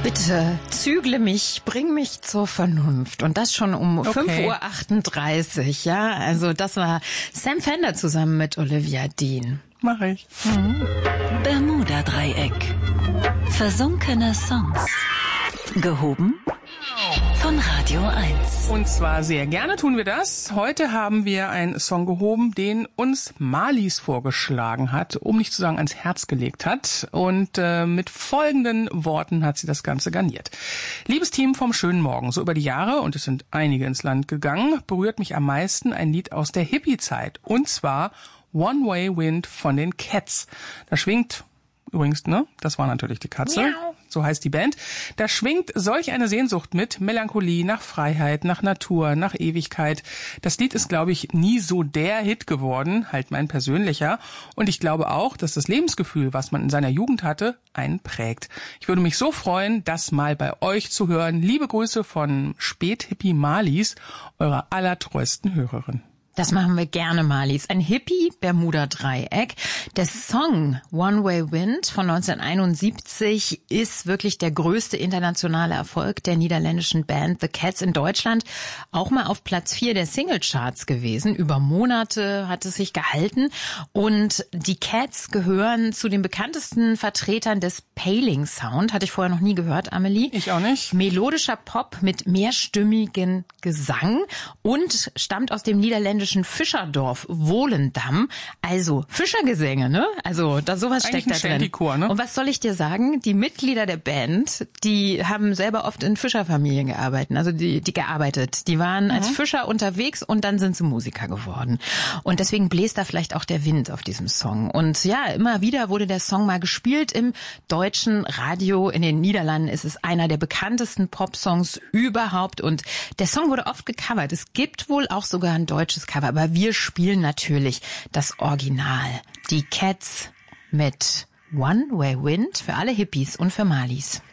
Bitte zügle mich, bring mich zur Vernunft. Und das schon um 5:38 Uhr, ja. Also das war Sam Fender zusammen mit Olivia Dean. Mach ich. Bermuda-Dreieck. Versunkene Songs. Gehoben von Radio 1. Und zwar sehr gerne tun wir das. Heute haben wir einen Song gehoben, den uns Marlies vorgeschlagen hat, um nicht zu sagen ans Herz gelegt hat. Und mit folgenden Worten hat sie das Ganze garniert. Liebes Team vom schönen Morgen, so über die Jahre, und es sind einige ins Land gegangen, berührt mich am meisten ein Lied aus der Hippie-Zeit. Und zwar One Way Wind von den Cats. Da schwingt übrigens, ne? Das war natürlich die Katze. Miau. So heißt die Band. Da schwingt solch eine Sehnsucht mit. Melancholie nach Freiheit, nach Natur, nach Ewigkeit. Das Lied ist, glaube ich, nie so der Hit geworden, halt mein persönlicher. Und ich glaube auch, dass das Lebensgefühl, was man in seiner Jugend hatte, einen prägt. Ich würde mich so freuen, das mal bei euch zu hören. Liebe Grüße von Späthippie Marlies, eurer allertreuesten Hörerin. Das machen wir gerne, Marlies. Ein Hippie-Bermuda-Dreieck. Der Song One Way Wind von 1971 ist wirklich der größte internationale Erfolg der niederländischen Band The Cats in Deutschland. Auch mal auf Platz 4 der Singlecharts gewesen. Über Monate hat es sich gehalten. Und die Cats gehören zu den bekanntesten Vertretern des Paling Sound. Hatte ich vorher noch nie gehört, Amelie. Ich auch nicht. Melodischer Pop mit mehrstimmigen Gesang und stammt aus dem niederländischen Fischerdorf Volendam. Also Fischergesänge, ne? Also da sowas eigentlich steckt da drin. Shantycore, ne? Und was soll ich dir sagen? Die Mitglieder der Band, die haben selber oft in Fischerfamilien gearbeitet. Also die gearbeitet. Die waren als Fischer unterwegs und dann sind sie Musiker geworden. Und deswegen bläst da vielleicht auch der Wind auf diesem Song. Und ja, immer wieder wurde der Song mal gespielt im deutschen Radio. In den Niederlanden ist es einer der bekanntesten Popsongs überhaupt. Und der Song wurde oft gecovert. Es gibt wohl auch sogar ein deutsches Cover, aber wir spielen natürlich das Original. Die Cats mit One Way Wind für alle Hippies und für Marlies.